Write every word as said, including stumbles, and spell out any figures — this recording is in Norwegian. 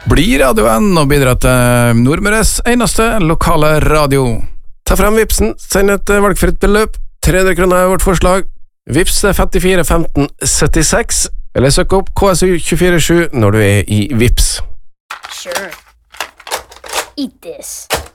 Bli radioen og bidra til Nordmøres eneste lokale radio. Ta frem Vipsen, send et valgfritt beløp. tre hundre kroner er vårt forslag. Vips femtifire femten syttiseks, eller søk opp K S U to fire sju når du er i Vips. Sure. Eat this.